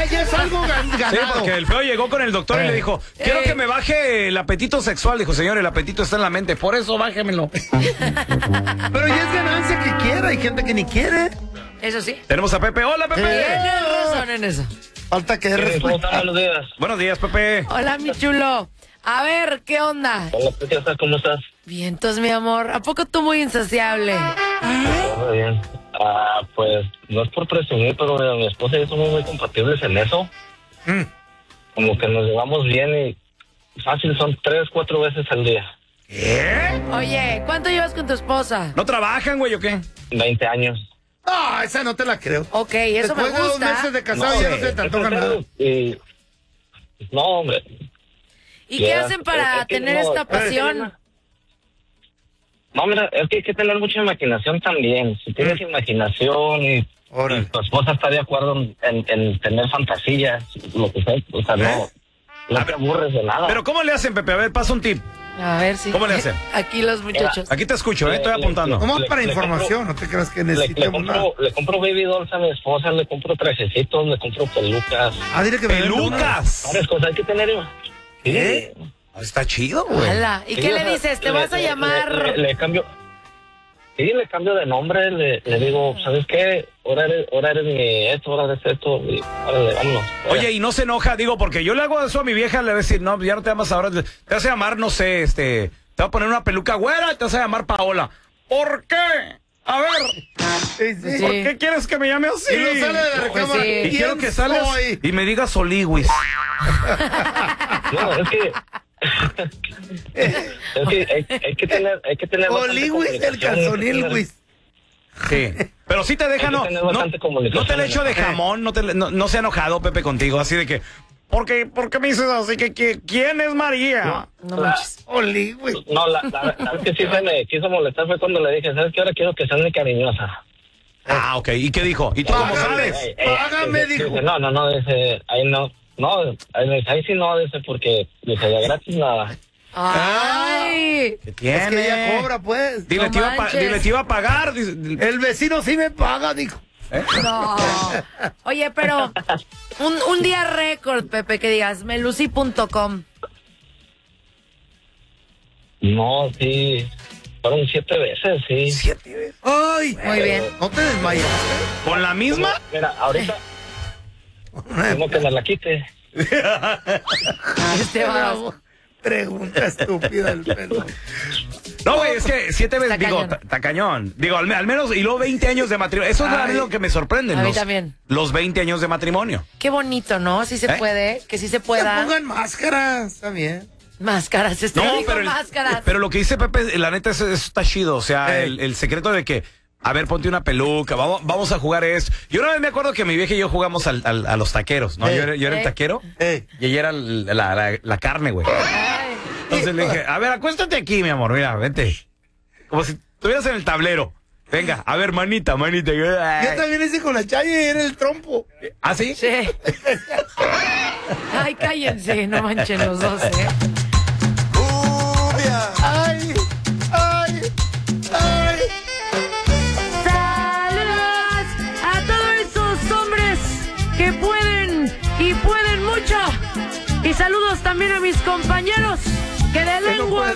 ya es algo ganado. Sí, porque el feo llegó con el doctor y le dijo, quiero que me baje el apetito sexual. Dijo, señor, el apetito está en la mente, por eso bájemelo. Pero ya es ganancia que quiera, hay gente que ni quiere. Eso sí. Tenemos a Pepe. Hola, Pepe. Tienes razón en eso. Falta que ¿Cómo están? Buenos días. Buenos días, Pepe. Hola, mi chulo. A ver, ¿qué onda? Hola, Preciosa, ¿cómo estás? Vientos, mi amor. ¿A poco tú muy insaciable? Muy bien. Pues no es por presumir, pero mi esposa y yo somos muy compatibles en eso. Como que nos llevamos bien y fácil son 3, 4 veces al día. Oye, ¿cuánto llevas con tu esposa? ¿No trabajan, güey, o qué? 20 años. Ah, esa no te la creo. Ok, eso Después me de 2 gusta. meses de casado ya no se te antoja nada. Y... No, hombre. ¿Y qué hacen para tener esta pasión? No, mira, es que hay que tener mucha imaginación también. Si tienes imaginación y tu esposa está de acuerdo en tener fantasías, lo que sea, o sea, no te aburres de nada. Pero ¿cómo le hacen, Pepe? A ver, pasa un tip. A ver si. ¿Cómo le hacen? Aquí los muchachos. Aquí te escucho, estoy apuntando. Nomás para información, no te creas que necesitemos nada. Le compro baby dolls a mi esposa, le compro trajecitos, le compro pelucas. Ah, dile que me ¡Pelucas! Varias cosas hay que tener. ¿Eh? Está chido, güey. Hola. ¿Y qué le dices? ¿Te vas a llamar? Le cambio. Sí, le cambio de nombre, le digo, ¿sabes qué? Ahora eres mi esto, ahora eres esto, y órale, vámonos. Oye, y no se enoja, digo, porque yo le hago eso a mi vieja, le voy a decir, no, ya no te llamas ahora, te vas a llamar, no sé, te voy a poner una peluca güera y te vas a llamar Paola. ¿Por qué? A ver, Sí. ¿por qué quieres que me llame así? Y no sale de la recámara. sí. Y quiero que salgas y me digas Soliwis. No, es que... hay que tener bastante Oliwis, el comunicación, calzonil, güey. Sí. Pero sí te deja, Hay que no, tener no, bastante comunicación no te le en echo de eso. jamón, no se ha enojado Pepe contigo, así de que, ¿por qué me dices así? ¿Quién es María? No manches. Oliwis. No, la vez que sí se me quiso molestar fue cuando le dije, ¿sabes qué? Ahora quiero que seas muy cariñosa. Ah, ok, ¿y qué dijo? ¿Y tú cómo sabes? Págame, dijo. Dice, no, dice, ahí no, ahí sí no, dice, porque, dice, de gratis nada. Ay. ¿Qué tiene? Es que ella cobra, pues. Dile, No te manches. iba a pagar. Dice, El vecino sí me paga, dijo. No. Oye, pero un día récord, Pepe, que digas, meluci.com. No, sí, fueron 7 veces, sí. 7 veces. Ay, Muy bien. ¿no te desmayas? ¿Con la misma? Mira, ahorita, tengo que me la quite. Pregunta estúpida el pelo. No, güey, es que 7 veces, Está digo, cañón. está cañón. Digo, al menos, y luego 20 años de matrimonio. Eso es Ay. lo que me sorprende. A mí también. Los 20 años de matrimonio. Qué bonito, ¿no? Si se puede, que sí se Que pueda. pongan máscaras, también. Máscaras, máscaras. Pero lo que dice Pepe, la neta, eso está chido. O sea, el secreto de que, a ver, ponte una peluca, vamos a jugar esto. Yo una vez me acuerdo que mi vieja y yo jugamos a los taqueros, ¿no? Yo era el taquero y ella era la carne, güey. Entonces le dije, a ver, acuéstate aquí, mi amor, mira, vente. Como si estuvieras en el tablero. Venga, a ver, manita. Yo también hice con la Chayo y era el trompo. ¿Ah, sí? Sí. Ay, cállense, no manchen los dos, ¿eh? Ay. ¡Saludos a todos esos hombres que pueden y pueden mucho! Y saludos también a mis compañeros que de lengua